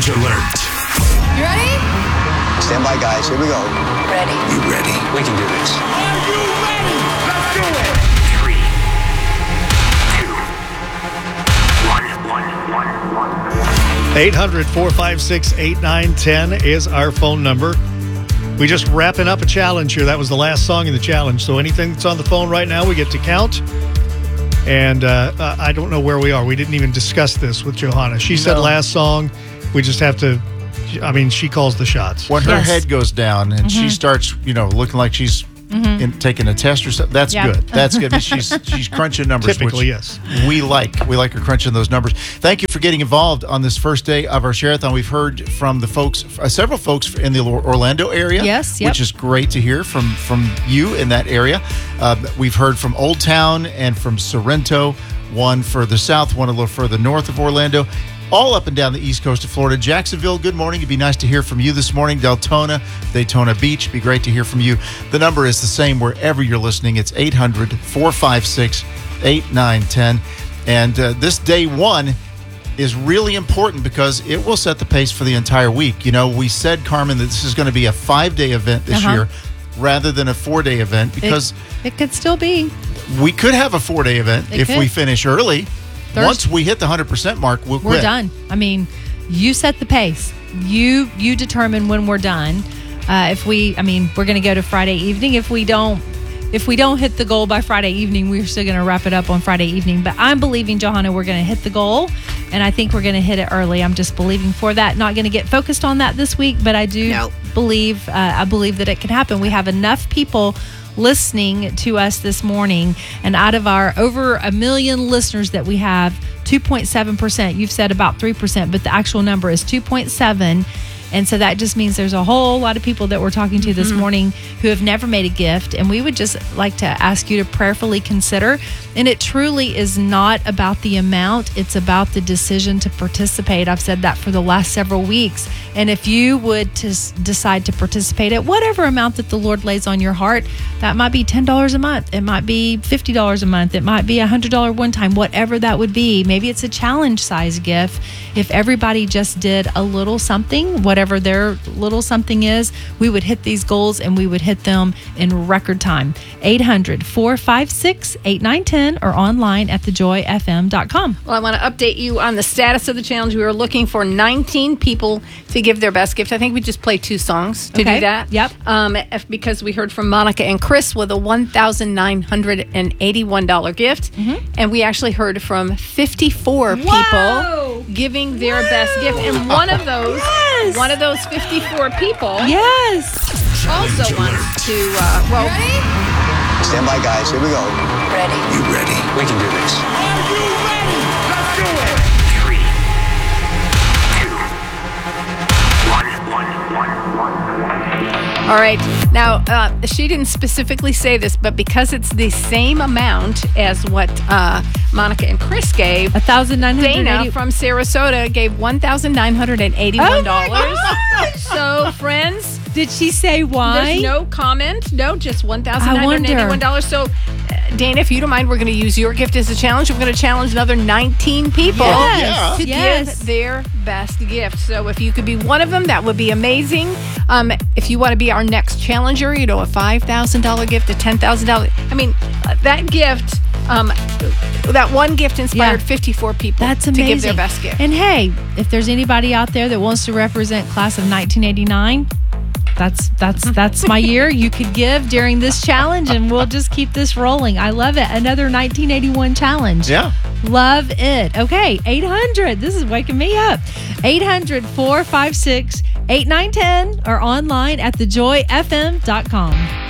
Challenge alert. You ready? Stand by, guys. Here we go. Ready. You ready? We can do this. Are you ready? Let's do it. 3, 2, 1. 800-456-8910 is our phone number. We just wrapping up a challenge here. That was the last song in the challenge. So anything that's on the phone right now, we get to count. And I don't know where we are. We didn't even discuss this with Johanna. She said last song. We just have to, she calls the shots. When her head goes down and she starts, looking like she's taking a test or something, that's good. That's good. She's crunching numbers. Typically, yes. We like her crunching those numbers. Thank you for getting involved on this first day of our Share-a-thon. We've heard from the folks, several folks in the Orlando area. Yes, which is great to hear from you in that area. We've heard from Old Town and from Sorrento, one further south, one a little further north of Orlando. All up and down the east coast of Florida. Jacksonville, good morning. It'd be nice to hear from you this morning. Deltona, Daytona Beach, be great to hear from you. The number is the same wherever you're listening. It's 800-456-8910. And this day one is really important because it will set the pace for the entire week. We said, Carmen, that this is going to be a 5-day event this year rather than a 4-day event because it could still be. We could have a 4-day event if we finish early. Once we hit the 100% mark, we're done. You set the pace. You determine when we're done. We're going to go to Friday evening. If we don't hit the goal by Friday evening, we're still going to wrap it up on Friday evening. But I'm believing, Johanna, we're going to hit the goal, and I think we're going to hit it early. I'm just believing for that. Not going to get focused on that this week, but I do believe. I believe that it can happen. We have enough people listening to us this morning, and out of our over 1 million listeners that we have, 2.7%, you've said about 3%, but the actual number is 2.7. And so that just means there's a whole lot of people that we're talking to this morning who have never made a gift. And we would just like to ask you to prayerfully consider. And it truly is not about the amount. It's about the decision to participate. I've said that for the last several weeks. And if you would decide to participate at whatever amount that the Lord lays on your heart, that might be $10 a month. It might be $50 a month. It might be $100 one time, whatever that would be. Maybe it's a challenge size gift. If everybody just did a little something, whatever their little something is, we would hit these goals and we would hit them in record time. 800-456-8910 or online at thejoyfm.com. Well, I want to update you on the status of the challenge. We were looking for 19 people to give their best gift. I think we just played 2 songs to do that. Yep. Because we heard from Monica and Chris with a $1,981 gift. And we actually heard from 54 people giving their best gift. And one of those 54 people also wants to, Ready? Stand by, guys. Here we go. Ready. You ready? We can do this. Are you ready? Let's do it. 3, 2, 1. all right. Now, she didn't specifically say this, but because it's the same amount as what Monica and Chris gave, $1,980. Dana from Sarasota gave $1,981. So, friends, did she say why? there's no comment. No, just $1,981. So, Dana, if you don't mind, we're going to use your gift as a challenge. We're going to challenge another 19 people to give their best gift. So if you could be one of them, that would be amazing. If you want to be our next challenger, a $5,000 gift, a $10,000. That gift, that one gift inspired 54 people to give their best gift. And hey, if there's anybody out there that wants to represent class of 1989, that's my year. You could give during this challenge and we'll just keep this rolling. I love it. Another 1981 challenge. Yeah. Love it. Okay, 800. This is waking me up. 800-456-8910 or online at thejoyfm.com.